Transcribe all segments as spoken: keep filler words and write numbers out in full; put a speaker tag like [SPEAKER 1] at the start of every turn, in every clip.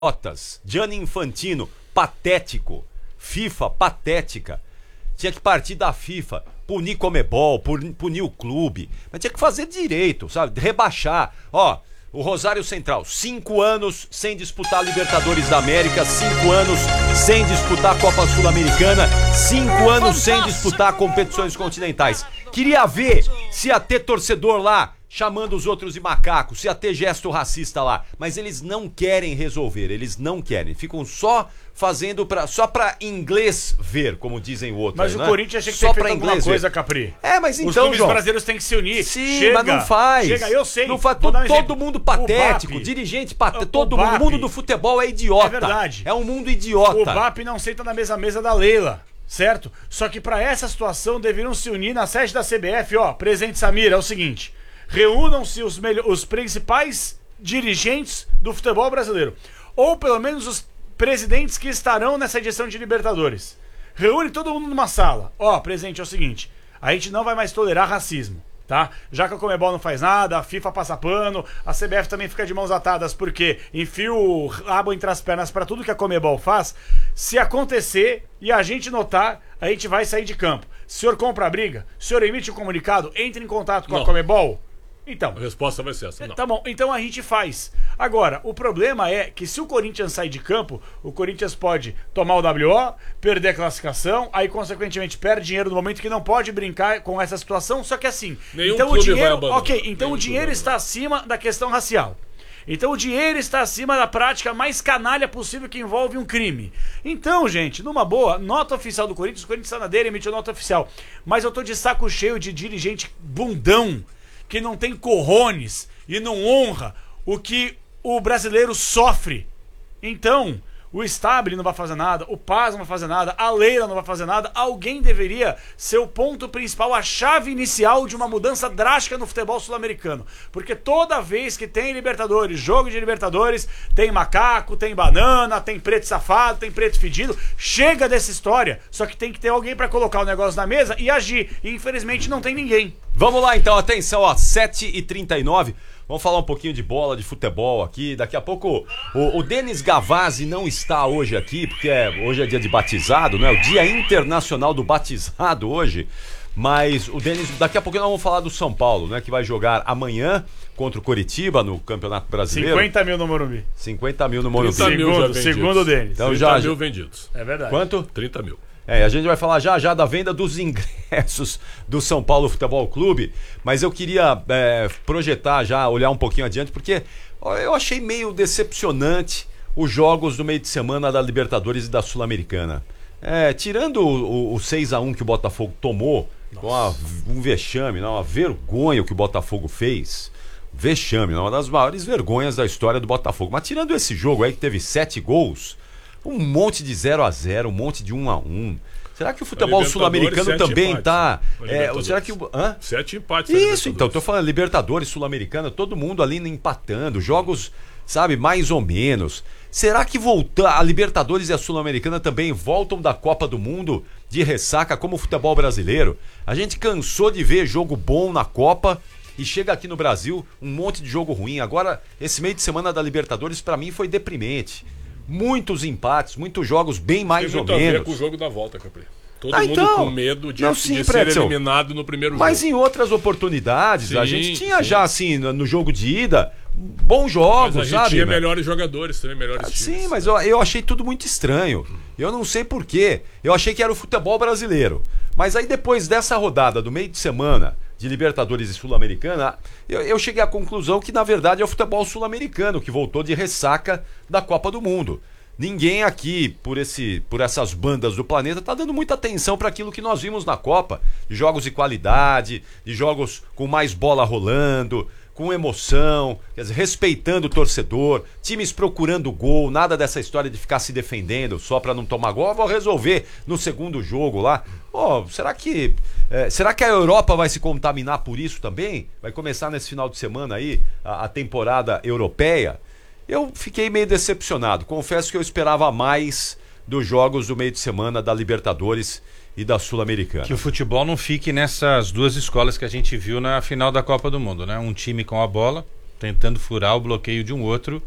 [SPEAKER 1] idiotas. Gianni Infantino, patético. FIFA, patética. Tinha que partir da FIFA, punir Comebol, punir o clube. Mas tinha que fazer direito, sabe? Rebaixar. Ó, o Rosário Central, cinco anos sem disputar a Libertadores da América, cinco anos sem disputar a Copa Sul-Americana, cinco anos sem disputar competições continentais. Queria ver se ia ter torcedor lá chamando os outros de macacos, se ia ter gesto racista lá. Mas eles não querem resolver, eles não querem. Ficam só fazendo pra, só pra inglês ver, como dizem o outro.
[SPEAKER 2] Mas
[SPEAKER 1] aí,
[SPEAKER 2] o
[SPEAKER 1] né?
[SPEAKER 2] Corinthians tinha que
[SPEAKER 1] só
[SPEAKER 2] ter feito alguma coisa,
[SPEAKER 1] ver.
[SPEAKER 2] Capri.
[SPEAKER 1] É, mas então,
[SPEAKER 2] os clubes
[SPEAKER 1] João,
[SPEAKER 2] brasileiros têm que se unir.
[SPEAKER 1] Sim,
[SPEAKER 2] Chega,
[SPEAKER 1] mas não faz.
[SPEAKER 2] Chega, eu sei.
[SPEAKER 1] Não faz.
[SPEAKER 2] Todo,
[SPEAKER 1] Um
[SPEAKER 2] todo
[SPEAKER 1] mundo patético,
[SPEAKER 2] B A P,
[SPEAKER 1] dirigente patético.
[SPEAKER 2] o
[SPEAKER 1] Todo
[SPEAKER 2] B A
[SPEAKER 1] mundo,
[SPEAKER 2] P,
[SPEAKER 1] o mundo do futebol é idiota.
[SPEAKER 2] É verdade.
[SPEAKER 1] É um mundo idiota.
[SPEAKER 2] O B A P não senta na mesma mesa da Leila, certo? Só que pra essa situação deveriam se unir na sede da C B F, ó. Presidente Samir, é o seguinte: reúnam-se os, os principais dirigentes do futebol brasileiro, ou pelo menos os presidentes que estarão nessa edição de Libertadores. Reúne todo mundo numa sala. Ó, presidente, é o seguinte: a gente não vai mais tolerar racismo, tá? Já que a Comebol não faz nada, a FIFA passa pano, a C B F também fica de mãos atadas porque enfia o rabo entre as pernas pra tudo que a Comebol faz. Se acontecer e a gente notar, a gente vai sair de campo. O senhor compra a briga? O senhor emite um comunicado? Entre em contato com
[SPEAKER 3] não.
[SPEAKER 2] a Comebol? Então,
[SPEAKER 3] A resposta vai ser essa, não.
[SPEAKER 2] Tá bom, então a gente faz. Agora, o problema é que se o Corinthians sair de campo, o Corinthians pode tomar o W O, perder a classificação, aí consequentemente perde dinheiro no momento que não pode brincar com essa situação, só que assim,
[SPEAKER 3] Nenhum
[SPEAKER 2] então o
[SPEAKER 3] clube
[SPEAKER 2] dinheiro,
[SPEAKER 3] vai abandonar.
[SPEAKER 2] OK, então
[SPEAKER 3] Nenhum
[SPEAKER 2] o dinheiro
[SPEAKER 3] clube
[SPEAKER 2] está acima da questão racial. Então o dinheiro está acima da prática mais canalha possível que envolve um crime. Então, gente, numa boa, nota oficial do Corinthians, o Corinthians está na dele, emitiu nota oficial. Mas eu tô de saco cheio de dirigente bundão, que não tem corrones e não honra o que o brasileiro sofre. Então, o Stabile não vai fazer nada, o Paz não vai fazer nada, a Leila não vai fazer nada. Alguém deveria ser o ponto principal, a chave inicial de uma mudança drástica no futebol sul-americano. Porque toda vez que tem Libertadores, jogo de Libertadores, tem macaco, tem banana, tem preto safado, tem preto fedido. Chega dessa história, só que tem que ter alguém para colocar o negócio na mesa e agir. E infelizmente não tem ninguém.
[SPEAKER 1] Vamos lá então, atenção, ó, sete e trinta e nove. Vamos falar um pouquinho de bola, de futebol aqui. Daqui a pouco o, o Denis Gavazzi não está hoje aqui, porque é, hoje é dia de batizado, né? O Dia Internacional do Batizado hoje. Mas o Denis, daqui a pouco nós vamos falar do São Paulo, né? Que vai jogar amanhã contra o Coritiba no Campeonato Brasileiro.
[SPEAKER 2] cinquenta mil no Morumbi.
[SPEAKER 1] cinquenta mil no Morumbi.
[SPEAKER 3] trinta mil
[SPEAKER 2] Segundo,
[SPEAKER 3] já
[SPEAKER 2] segundo o Denis.
[SPEAKER 1] Então,
[SPEAKER 3] trinta
[SPEAKER 1] já,
[SPEAKER 3] mil vendidos.
[SPEAKER 2] É verdade.
[SPEAKER 1] Quanto?
[SPEAKER 3] trinta mil.
[SPEAKER 1] É, a gente vai falar já já da venda dos ingressos do São Paulo Futebol Clube, mas eu queria é, projetar já, olhar um pouquinho adiante, porque ó, eu achei meio decepcionante os jogos do meio de semana da Libertadores e da Sul-Americana. É, tirando o, o, o seis a um que o Botafogo tomou, uma, um vexame, uma vergonha o que o Botafogo fez, vexame, uma das maiores vergonhas da história do Botafogo. Mas tirando esse jogo aí que teve sete gols, um monte de zero a zero, um monte de um a um. Será que o futebol sul-americano também
[SPEAKER 3] empates,
[SPEAKER 1] tá...
[SPEAKER 3] né?
[SPEAKER 1] É, será que o... Hã?
[SPEAKER 3] Sete empates.
[SPEAKER 1] Isso, então, tô falando Libertadores, Sul-Americana, todo mundo ali empatando, jogos, sabe, mais ou menos. Será que voltar a Libertadores e a Sul-Americana também voltam da Copa do Mundo de ressaca como o futebol brasileiro? A gente cansou de ver jogo bom na Copa e chega aqui no Brasil um monte de jogo ruim. Agora, esse meio de semana da Libertadores pra mim foi deprimente. Muitos empates, muitos jogos bem mais ou menos.
[SPEAKER 3] Tem muito a ver com o jogo da volta, Capri. Todo
[SPEAKER 1] ah,
[SPEAKER 3] mundo
[SPEAKER 1] então,
[SPEAKER 3] com medo de,
[SPEAKER 1] não, sim,
[SPEAKER 3] de ser
[SPEAKER 1] Pretzel,
[SPEAKER 3] eliminado no primeiro
[SPEAKER 1] mas
[SPEAKER 3] jogo.
[SPEAKER 1] Mas em outras oportunidades, sim, a gente tinha sim. já assim, no, no jogo de ida, bons jogos,
[SPEAKER 3] mas a gente
[SPEAKER 1] sabe?
[SPEAKER 3] tinha
[SPEAKER 1] né?
[SPEAKER 3] melhores jogadores também, melhores
[SPEAKER 1] ah,
[SPEAKER 3] times.
[SPEAKER 1] Sim, mas eu, eu achei tudo muito estranho. Eu não sei porquê. Eu achei que era o futebol brasileiro. Mas aí depois dessa rodada do meio de semana de Libertadores e Sul-Americana, eu, eu cheguei à conclusão que na verdade é o futebol sul-americano que voltou de ressaca da Copa do Mundo. Ninguém aqui, por, esse, por essas bandas do planeta, está dando muita atenção para aquilo que nós vimos na Copa. De jogos de qualidade, de jogos com mais bola rolando, com emoção, quer dizer, respeitando o torcedor, times procurando gol, nada dessa história de ficar se defendendo só para não tomar gol. Vou resolver no segundo jogo lá. Oh, será que, é, será que a Europa vai se contaminar por isso também? Vai começar nesse final de semana aí a, a temporada europeia? Eu fiquei meio decepcionado. Confesso que eu esperava mais dos jogos do meio de semana da Libertadores e da Sul-Americana.
[SPEAKER 4] Que o futebol não fique nessas duas escolas que a gente viu na final da Copa do Mundo, né? Um time com a bola, tentando furar o bloqueio de um outro,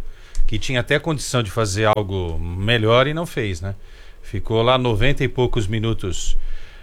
[SPEAKER 4] que tinha até condição de fazer algo melhor e não fez, né? Ficou lá noventa e poucos minutos,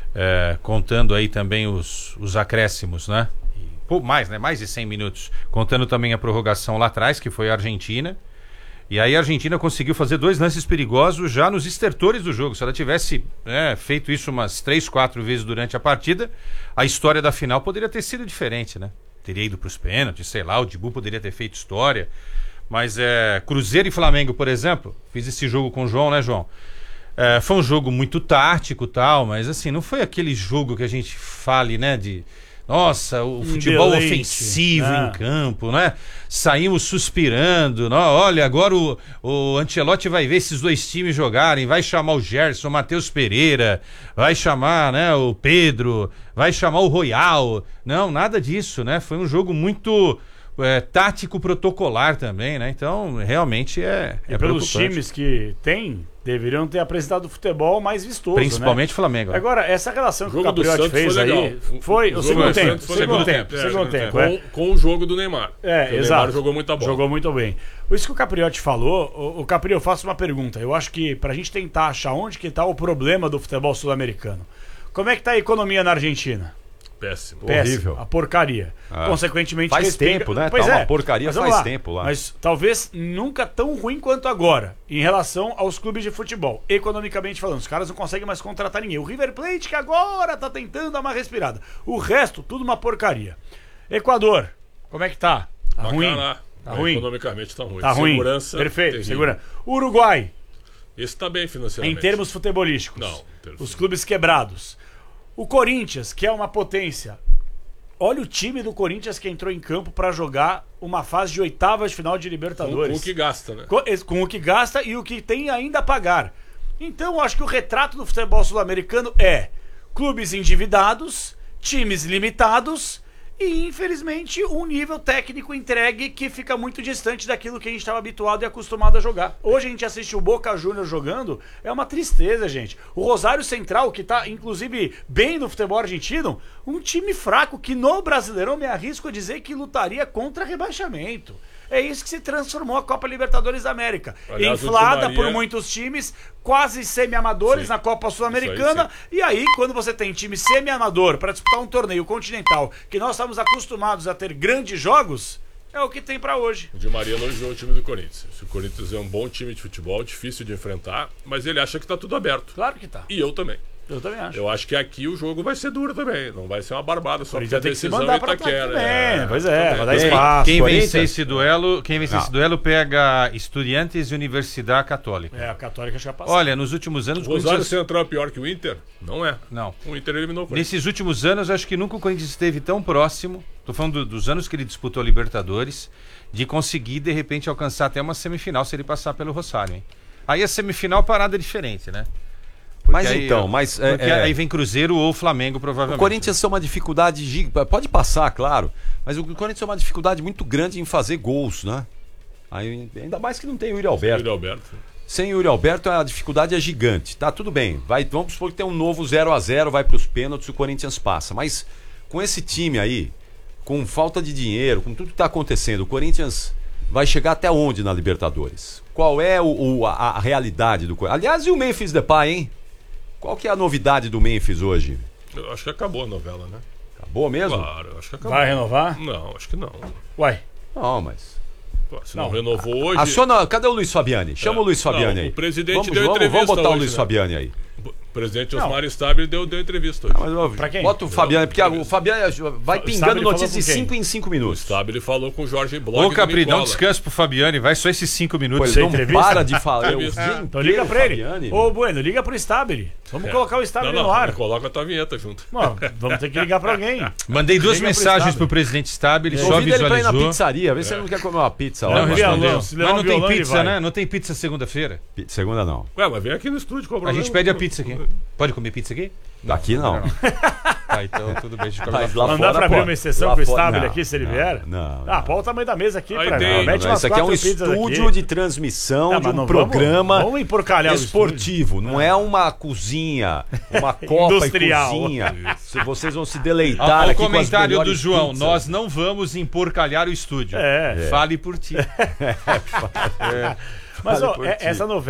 [SPEAKER 4] é, contando aí também os, os acréscimos, né? E, pô, mais, né? Mais de cem minutos. Contando também a prorrogação lá atrás, que foi a Argentina. E aí a Argentina conseguiu fazer dois lances perigosos já nos estertores do jogo. Se ela tivesse é, feito isso umas três, quatro vezes durante a partida, a história da final poderia ter sido diferente, né? Teria ido para os pênaltis, sei lá, o Dibu poderia ter feito história. Mas é, Cruzeiro e Flamengo, por exemplo, fiz esse jogo com o João, né, João? É, foi um jogo muito tático e tal, mas assim, não foi aquele jogo que a gente fale, né, de nossa, o futebol
[SPEAKER 2] deleite,
[SPEAKER 4] ofensivo
[SPEAKER 2] né?
[SPEAKER 4] em campo, né? Saímos suspirando, não, olha, agora o, o Ancelotti vai ver esses dois times jogarem, vai chamar o Gerson, o Matheus Pereira, vai chamar, né, o Pedro, vai chamar o Royal. Não, nada disso, né? Foi um jogo muito é, tático protocolar também, né? Então, realmente é, é
[SPEAKER 2] E pelos
[SPEAKER 4] preocupante.
[SPEAKER 2] times que tem, deveriam ter apresentado o futebol mais vistoso,
[SPEAKER 4] Principalmente
[SPEAKER 2] né?
[SPEAKER 4] o Flamengo.
[SPEAKER 2] Agora, essa relação que o
[SPEAKER 3] jogo do
[SPEAKER 2] Capriotti
[SPEAKER 3] Santos
[SPEAKER 2] fez
[SPEAKER 3] foi
[SPEAKER 2] aí
[SPEAKER 3] legal.
[SPEAKER 2] foi o,
[SPEAKER 3] O jogo
[SPEAKER 2] segundo
[SPEAKER 3] do
[SPEAKER 2] tempo,
[SPEAKER 3] Santos foi
[SPEAKER 2] segundo
[SPEAKER 3] legal.
[SPEAKER 2] tempo,
[SPEAKER 3] É,
[SPEAKER 2] segundo
[SPEAKER 3] segundo
[SPEAKER 2] tempo,
[SPEAKER 3] Com,
[SPEAKER 2] é.
[SPEAKER 3] com o jogo do Neymar.
[SPEAKER 2] É,
[SPEAKER 3] o
[SPEAKER 2] exato.
[SPEAKER 3] Neymar jogou muita bola.
[SPEAKER 2] Jogou muito bem. Isso que o Capriotti falou, o, o Capri, eu faço uma pergunta. Eu acho que pra gente tentar achar onde que tá o problema do futebol sul-americano. Como é que tá a economia na Argentina?
[SPEAKER 3] Péssimo.
[SPEAKER 2] Péssimo,
[SPEAKER 1] Horrível.
[SPEAKER 2] a porcaria.
[SPEAKER 1] Ah.
[SPEAKER 2] Consequentemente,
[SPEAKER 1] Faz
[SPEAKER 2] respinga-
[SPEAKER 1] tempo, né?
[SPEAKER 2] Pois
[SPEAKER 1] Tá
[SPEAKER 2] é.
[SPEAKER 1] uma porcaria
[SPEAKER 2] Mas vamos
[SPEAKER 1] faz
[SPEAKER 2] lá.
[SPEAKER 1] tempo lá.
[SPEAKER 2] Mas talvez nunca tão ruim quanto agora, em relação aos clubes de futebol. Economicamente falando, os caras não conseguem mais contratar ninguém. O River Plate que agora tá tentando dar uma respirada. O resto, tudo uma porcaria. Equador, como é que tá? Tá ruim.
[SPEAKER 3] Macará.
[SPEAKER 2] Tá ruim.
[SPEAKER 3] Economicamente tá ruim.
[SPEAKER 2] Tá ruim.
[SPEAKER 3] Segurança.
[SPEAKER 2] Perfeito,
[SPEAKER 3] terrível.
[SPEAKER 2] segura. Uruguai,
[SPEAKER 3] Esse tá bem
[SPEAKER 2] em
[SPEAKER 3] financeiramente.
[SPEAKER 2] termos futebolísticos.
[SPEAKER 3] Não, em termos
[SPEAKER 2] Os clubes quebrados. O Corinthians, que é uma potência. Olha o time do Corinthians que entrou em campo pra jogar uma fase de oitavas de final de
[SPEAKER 3] com,
[SPEAKER 2] Libertadores.
[SPEAKER 3] com o que gasta, né?
[SPEAKER 2] Com, es- com o que gasta e o que tem ainda a pagar. Então, eu acho que o retrato do futebol sul-americano é clubes endividados, times limitados e, infelizmente, um nível técnico entregue que fica muito distante daquilo que a gente estava habituado e acostumado a jogar. Hoje a gente assiste o Boca Juniors jogando, é uma tristeza, gente. O Rosário Central, que tá, inclusive, bem no futebol argentino, um time fraco que no Brasileirão me arrisco a dizer que lutaria contra rebaixamento. É isso que se transformou a Copa Libertadores da América.
[SPEAKER 3] Aliás, o
[SPEAKER 2] Inflada
[SPEAKER 3] Di
[SPEAKER 2] por
[SPEAKER 3] Maria-
[SPEAKER 2] muitos times, quase semi-amadores
[SPEAKER 3] Sim.
[SPEAKER 2] na Copa Sul-Americana.
[SPEAKER 3] Isso
[SPEAKER 2] E aí, quando você tem time semi-amador para disputar um torneio continental, que nós estamos acostumados a ter grandes jogos, é o que tem para hoje.
[SPEAKER 3] O Di Maria elogiou o time do Corinthians. O Corinthians é um bom time de futebol, difícil de enfrentar, mas ele acha que tá tudo aberto.
[SPEAKER 2] Claro que tá.
[SPEAKER 3] E eu também.
[SPEAKER 2] Eu também acho.
[SPEAKER 3] Eu acho que aqui o jogo vai ser duro também. Não vai ser uma barbada só
[SPEAKER 2] Ele
[SPEAKER 3] porque
[SPEAKER 2] já
[SPEAKER 3] a
[SPEAKER 2] tem que se
[SPEAKER 3] decisão
[SPEAKER 2] mandar pra
[SPEAKER 3] Itaquera.
[SPEAKER 2] ataque também. Pois é,
[SPEAKER 3] também.
[SPEAKER 2] vai dar
[SPEAKER 1] Quem-
[SPEAKER 2] espaço.
[SPEAKER 4] Quem
[SPEAKER 1] Corinthians?
[SPEAKER 4] vencer esse duelo, quem vencer
[SPEAKER 1] Não.
[SPEAKER 4] esse duelo pega Estudiantes e Universidade Católica.
[SPEAKER 2] É, a Católica já passou.
[SPEAKER 4] Olha, nos últimos anos
[SPEAKER 3] O
[SPEAKER 4] o
[SPEAKER 3] Rosário
[SPEAKER 4] Corinthians...
[SPEAKER 3] Central é pior que o Inter? Não é.
[SPEAKER 4] Não.
[SPEAKER 3] O Inter eliminou o Corinthians.
[SPEAKER 4] Nesses últimos anos, acho que nunca o Corinthians esteve tão próximo, tô falando do- dos anos que ele disputou a Libertadores, de conseguir, de repente, alcançar até uma semifinal se ele passar pelo Rosário, hein? Aí a semifinal, parada diferente, né? Porque
[SPEAKER 1] Mas
[SPEAKER 4] aí,
[SPEAKER 1] então,
[SPEAKER 4] ó,
[SPEAKER 1] mas, é,
[SPEAKER 4] porque
[SPEAKER 1] é.
[SPEAKER 4] aí vem Cruzeiro ou Flamengo,
[SPEAKER 1] O
[SPEAKER 4] provavelmente.
[SPEAKER 1] Corinthians tem uma dificuldade gigante. Pode passar, claro. Mas o Corinthians tem uma dificuldade muito grande em fazer gols, né? Aí, ainda mais que não tem o Yuri Alberto.
[SPEAKER 3] Yuri Alberto.
[SPEAKER 1] Sem o Yuri Alberto, a dificuldade é gigante. Tá, tudo bem. Vai, vamos supor que tem um novo zero a zero, vai pros pênaltis, o Corinthians passa. Mas com esse time aí, com falta de dinheiro, com tudo que tá acontecendo, o Corinthians vai chegar até onde na Libertadores? Qual é o, o- a, a realidade do Corinthians? Aliás, e o Memphis Depay, hein? Qual que é a novidade do Memphis hoje?
[SPEAKER 3] Eu acho que acabou a novela, né?
[SPEAKER 1] Acabou mesmo?
[SPEAKER 3] Claro, eu acho que acabou.
[SPEAKER 2] Vai renovar?
[SPEAKER 3] Não, acho que não.
[SPEAKER 2] Uai.
[SPEAKER 1] Não, mas...
[SPEAKER 3] Pô, se não,
[SPEAKER 2] Não.
[SPEAKER 3] renovou hoje.
[SPEAKER 1] Aciona, cadê o Luiz Fabiani? Chama
[SPEAKER 3] É.
[SPEAKER 1] o Luiz Fabiani
[SPEAKER 3] Não,
[SPEAKER 1] aí.
[SPEAKER 3] o presidente
[SPEAKER 1] vamos,
[SPEAKER 3] deu
[SPEAKER 1] vamos,
[SPEAKER 3] entrevista
[SPEAKER 1] vamos botar o
[SPEAKER 3] hoje,
[SPEAKER 1] Luiz
[SPEAKER 3] né?
[SPEAKER 1] Fabiani aí.
[SPEAKER 3] O presidente
[SPEAKER 2] Não.
[SPEAKER 3] Osmar Stabile deu, deu entrevista hoje.
[SPEAKER 1] Mas, ó,
[SPEAKER 2] Pra quem?
[SPEAKER 1] Bota o Fabiani, porque o Fabiani vai
[SPEAKER 2] O
[SPEAKER 1] pingando
[SPEAKER 2] Stabile falou
[SPEAKER 1] notícias de
[SPEAKER 2] com quem?
[SPEAKER 1] cinco em cinco
[SPEAKER 3] O
[SPEAKER 1] minutos.
[SPEAKER 3] Stabile falou com o Jorge Bloch.
[SPEAKER 4] Ô,
[SPEAKER 3] do
[SPEAKER 4] Capri, dá um
[SPEAKER 3] Nicola.
[SPEAKER 4] descanso pro Fabiani, vai só esses cinco minutos.
[SPEAKER 1] Pois
[SPEAKER 2] Sem
[SPEAKER 1] não
[SPEAKER 2] entrevista?
[SPEAKER 1] para de falar. Eu,
[SPEAKER 3] Entrevista.
[SPEAKER 1] dia
[SPEAKER 2] Então liga
[SPEAKER 1] inteiro,
[SPEAKER 2] pra ele.
[SPEAKER 1] Fabiani,
[SPEAKER 2] Ô, Bueno, liga pro Stabile. Vamos
[SPEAKER 3] É.
[SPEAKER 2] colocar o Stabile
[SPEAKER 3] Não,
[SPEAKER 2] no
[SPEAKER 3] não,
[SPEAKER 2] ar.
[SPEAKER 3] coloca a tua vinheta junto.
[SPEAKER 2] Bom, vamos ter que ligar pra alguém.
[SPEAKER 4] Mandei duas
[SPEAKER 2] Liga pro
[SPEAKER 4] mensagens
[SPEAKER 2] Stabile.
[SPEAKER 4] pro presidente Stabile, ele só
[SPEAKER 1] Convida ele pra ir na
[SPEAKER 4] visualizou.
[SPEAKER 1] pizzaria, vê se ele não quer comer uma pizza lá.
[SPEAKER 4] Não
[SPEAKER 2] Leva um
[SPEAKER 4] respondeu.
[SPEAKER 2] violão, se levar
[SPEAKER 4] Mas
[SPEAKER 2] um
[SPEAKER 4] não tem
[SPEAKER 2] violão, ele
[SPEAKER 4] pizza,
[SPEAKER 2] vai.
[SPEAKER 4] né? Não tem pizza segunda-feira.
[SPEAKER 1] Pi- Segunda não.
[SPEAKER 3] Ué, mas vem aqui no estúdio, qual o
[SPEAKER 4] A
[SPEAKER 3] problema?
[SPEAKER 4] gente pede a pizza aqui. Pode comer pizza aqui?
[SPEAKER 1] Daqui não.
[SPEAKER 4] Tá, então tudo bem. Deixa eu
[SPEAKER 1] Mas
[SPEAKER 4] lá
[SPEAKER 1] lá
[SPEAKER 2] Não dá
[SPEAKER 1] fora
[SPEAKER 2] pra abrir
[SPEAKER 1] pode.
[SPEAKER 2] uma exceção
[SPEAKER 1] Lá
[SPEAKER 2] com o
[SPEAKER 1] fora-
[SPEAKER 2] Stabile
[SPEAKER 1] não,
[SPEAKER 2] aqui, se ele
[SPEAKER 1] não,
[SPEAKER 2] vier?
[SPEAKER 1] não,
[SPEAKER 2] Ah,
[SPEAKER 1] não.
[SPEAKER 2] pô, o tamanho da mesa aqui
[SPEAKER 3] Aí
[SPEAKER 2] pra
[SPEAKER 3] tem-
[SPEAKER 2] mim. Mete
[SPEAKER 1] Não,
[SPEAKER 2] umas
[SPEAKER 1] isso aqui é um
[SPEAKER 2] quatro pizzas
[SPEAKER 1] estúdio
[SPEAKER 2] aqui.
[SPEAKER 1] de transmissão
[SPEAKER 2] Ah,
[SPEAKER 1] de
[SPEAKER 2] mas
[SPEAKER 1] um
[SPEAKER 2] não vamos-
[SPEAKER 1] programa
[SPEAKER 2] vamos emporcalhar o
[SPEAKER 1] esportivo. Não é uma cozinha, uma copa
[SPEAKER 2] Industrial.
[SPEAKER 1] e cozinha. Se vocês vão se
[SPEAKER 4] Ah,
[SPEAKER 1] deleitar
[SPEAKER 4] o
[SPEAKER 1] aqui com as
[SPEAKER 4] comentário do
[SPEAKER 1] melhores
[SPEAKER 4] João,
[SPEAKER 1] pizzas.
[SPEAKER 4] nós não vamos emporcalhar o estúdio.
[SPEAKER 2] É.
[SPEAKER 4] Fale por ti.
[SPEAKER 2] Mas,
[SPEAKER 1] Vale
[SPEAKER 2] ó,
[SPEAKER 1] por
[SPEAKER 2] é-
[SPEAKER 1] ti.
[SPEAKER 2] essa novela.